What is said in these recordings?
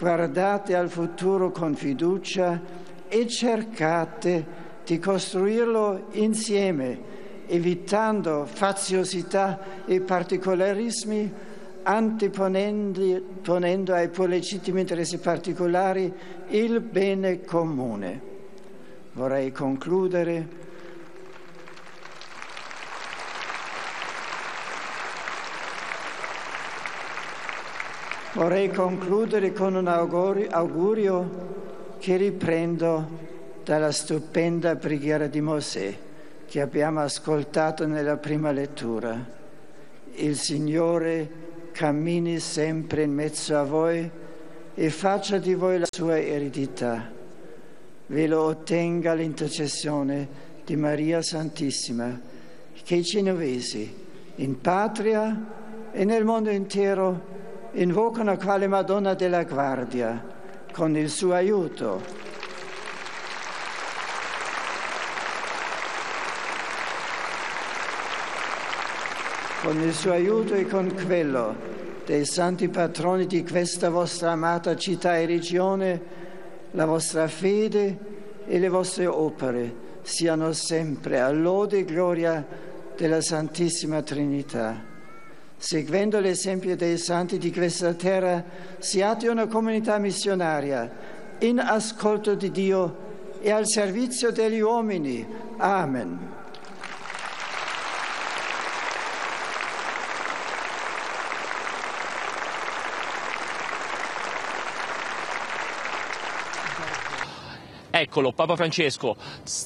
guardate al futuro con fiducia e cercate di costruirlo insieme, evitando faziosità e particolarismi, anteponendo ai pur legittimi interessi particolari il bene comune. Vorrei concludere con un augurio che riprendo dalla stupenda preghiera di Mosè che abbiamo ascoltato nella prima lettura. Il Signore cammini sempre in mezzo a voi e faccia di voi la sua eredità. Ve lo ottenga l'intercessione di Maria Santissima, che i genovesi in patria e nel mondo intero invocano quale Madonna della Guardia, con il suo aiuto. Con il suo aiuto e con quello dei santi patroni di questa vostra amata città e regione, la vostra fede e le vostre opere siano sempre a lode e gloria della Santissima Trinità. Seguendo l'esempio dei santi di questa terra, siate una comunità missionaria in ascolto di Dio e al servizio degli uomini. Amen. Eccolo, Papa Francesco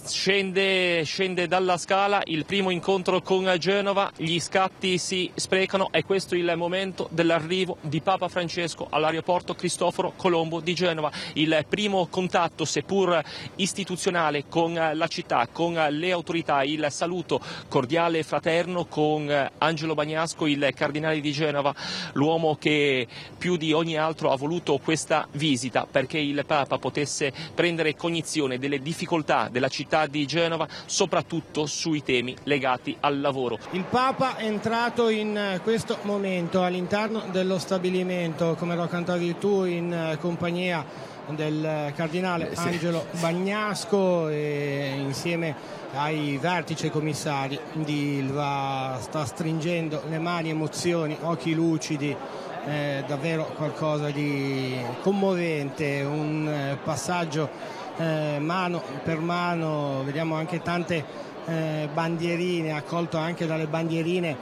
scende dalla Scala, il primo incontro con Genova, gli scatti si sprecano e questo è il momento dell'arrivo di Papa Francesco all'aeroporto Cristoforo Colombo di Genova. Il primo contatto, seppur istituzionale, con la città, con le autorità, il saluto cordiale e fraterno con Angelo Bagnasco, il cardinale di Genova, l'uomo che più di ogni altro ha voluto questa visita perché il Papa potesse prendere cognizione delle difficoltà della città di Genova, soprattutto sui temi legati al lavoro. Il Papa è entrato in questo momento all'interno dello stabilimento, come lo cantavi tu, in compagnia del cardinale Angelo Bagnasco e insieme ai vertici e commissari di Ilva. Sta stringendo le mani, emozioni, occhi lucidi, davvero qualcosa di commovente, un passaggio mano per mano. Vediamo anche tante bandierine, accolto anche dalle bandierine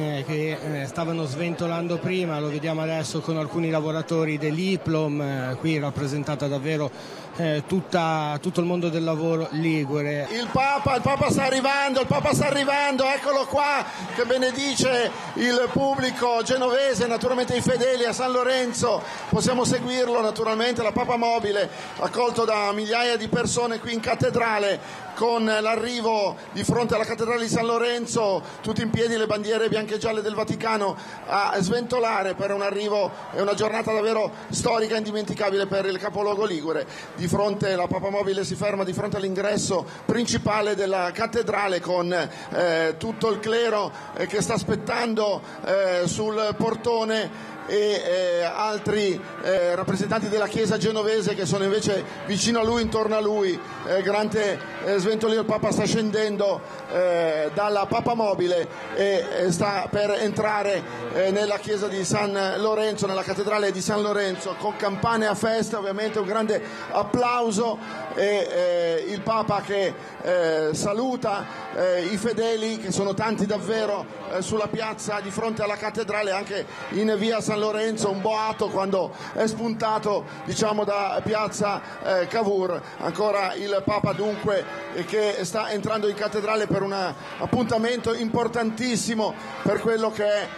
che stavano sventolando prima, lo vediamo adesso con alcuni lavoratori dell'Iplom, qui rappresentata davvero tutto il mondo del lavoro ligure. Il Papa sta arrivando, eccolo qua che benedice il pubblico genovese, naturalmente i fedeli a San Lorenzo. Possiamo seguirlo naturalmente, la Papa Mobile, accolto da migliaia di persone qui in cattedrale, con l'arrivo di fronte alla cattedrale di San Lorenzo, tutti in piedi, le bandiere bianche e gialle del Vaticano a sventolare per un arrivo e una giornata davvero storica e indimenticabile per il capoluogo ligure. Di fronte la Papa Mobile si ferma di fronte all'ingresso principale della cattedrale con tutto il clero che sta aspettando sul portone e altri rappresentanti della Chiesa genovese che sono invece vicino a lui, intorno a lui. Grande sventolio, il Papa sta scendendo dalla Papa Mobile e sta per entrare nella chiesa di San Lorenzo, nella cattedrale di San Lorenzo, con campane a festa, ovviamente un grande applauso e il Papa che saluta i fedeli, che sono tanti davvero, sulla piazza di fronte alla cattedrale, anche in via San Lorenzo, un boato quando è spuntato, diciamo, da piazza Cavour. Ancora il Papa dunque che sta entrando in cattedrale per un appuntamento importantissimo per quello che è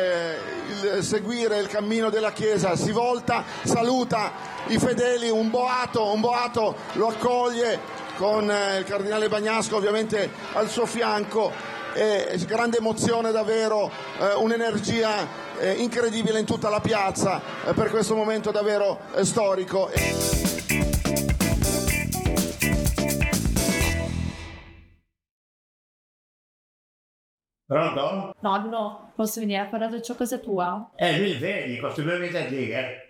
il seguire il cammino della Chiesa. Si volta, saluta i fedeli, un boato lo accoglie con il cardinale Bagnasco ovviamente al suo fianco, e grande emozione davvero, un'energia incredibile in tutta la piazza per questo momento davvero storico. Pronto? No, posso venire a fare la doccia a casa tua? Mi svegli, questo 2 mesi a dire.